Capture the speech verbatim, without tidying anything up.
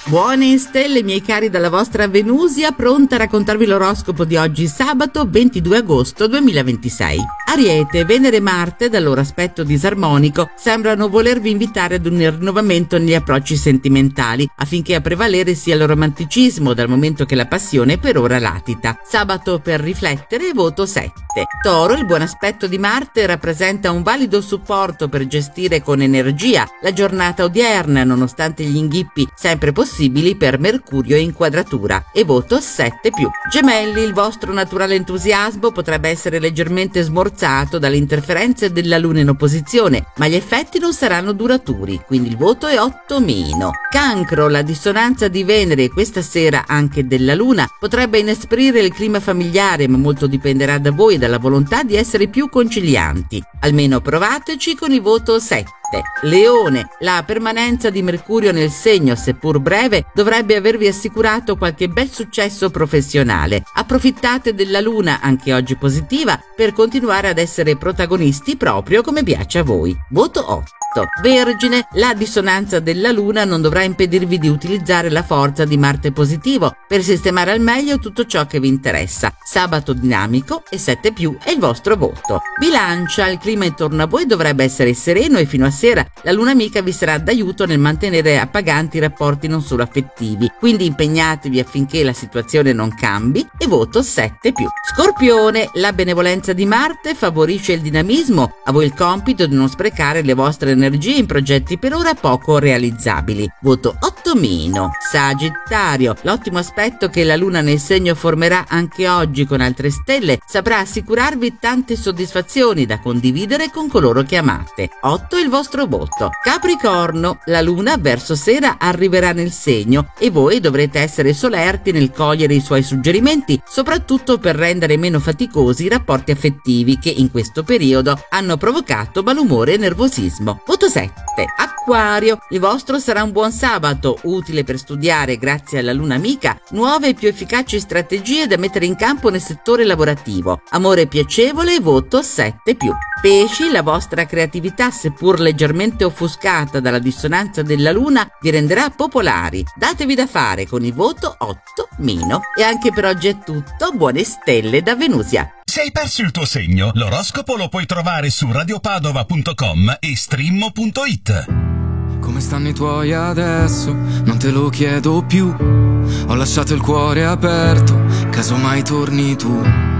Buone stelle, miei cari, dalla vostra Venusia, pronta a raccontarvi l'oroscopo di oggi, sabato ventidue agosto duemilaventisei. Ariete, Venere e Marte, dal loro aspetto disarmonico, sembrano volervi invitare ad un rinnovamento negli approcci sentimentali, affinché a prevalere sia il romanticismo, dal momento che la passione per ora latita. Sabato per riflettere, voto sette. Toro, il buon aspetto di Marte rappresenta un valido supporto per gestire con energia la giornata odierna, nonostante gli inghippi sempre possibili per Mercurio in quadratura, e voto sette più. Gemelli, il vostro naturale entusiasmo potrebbe essere leggermente smorzato dalle interferenze della Luna in opposizione, ma gli effetti non saranno duraturi, quindi il voto è otto meno. Cancro, la dissonanza di Venere e questa sera anche della Luna potrebbe inesprire il clima familiare, ma molto dipenderà da voi e dalla volontà di essere più concilianti. Almeno provateci con il voto sette. Leone, la permanenza di Mercurio nel segno, seppur breve, dovrebbe avervi assicurato qualche bel successo professionale. Approfittate della Luna, anche oggi positiva, per continuare ad essere protagonisti proprio come piace a voi. Voto otto. Vergine, la dissonanza della Luna non dovrà impedirvi di utilizzare la forza di Marte positivo per sistemare al meglio tutto ciò che vi interessa. Sabato dinamico e sette più è il vostro voto. Bilancia, il clima intorno a voi dovrebbe essere sereno e fino a sera la Luna amica vi sarà d'aiuto nel mantenere appaganti i rapporti non solo affettivi, quindi impegnatevi affinché la situazione non cambi, e voto sette più. Scorpione, la benevolenza di Marte favorisce il dinamismo, a voi il compito di non sprecare le vostre energie energie in progetti per ora poco realizzabili. Voto otto meno. Sagittario, l'ottimo aspetto che la Luna nel segno formerà anche oggi con altre stelle saprà assicurarvi tante soddisfazioni da condividere con coloro che amate. otto è il vostro voto. Capricorno, la Luna verso sera arriverà nel segno e voi dovrete essere solerti nel cogliere i suoi suggerimenti, soprattutto per rendere meno faticosi i rapporti affettivi che in questo periodo hanno provocato malumore e nervosismo. Voto sette. Acquario, il vostro sarà un buon sabato, utile per studiare, grazie alla Luna amica, nuove e più efficaci strategie da mettere in campo nel settore lavorativo. Amore piacevole, voto sette più. Pesci, la vostra creatività, seppur leggermente offuscata dalla dissonanza della Luna, vi renderà popolari. Datevi da fare con il voto otto meno. E anche per oggi è tutto, buone stelle da Venusia. Se hai perso il tuo segno, l'oroscopo lo puoi trovare su radiopadova punto com e streammo punto it. Come stanno i tuoi adesso? Non te lo chiedo più. Ho lasciato il cuore aperto, casomai torni tu.